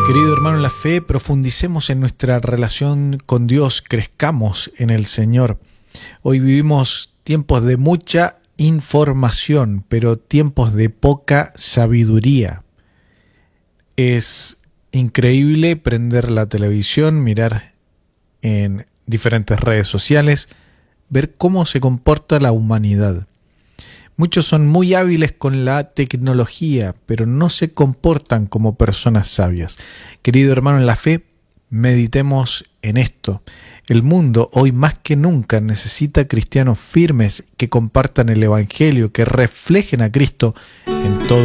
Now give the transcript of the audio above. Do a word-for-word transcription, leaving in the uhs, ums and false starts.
Querido hermano en la fe, profundicemos en nuestra relación con Dios, crezcamos en el Señor. Hoy vivimos tiempos de mucha información, pero tiempos de poca sabiduría. Es increíble prender la televisión, mirar en diferentes redes sociales, ver cómo se comporta la humanidad. Muchos son muy hábiles con la tecnología, pero no se comportan como personas sabias. Querido hermano en la fe, meditemos en esto. El mundo hoy más que nunca necesita cristianos firmes que compartan el Evangelio, que reflejen a Cristo en todo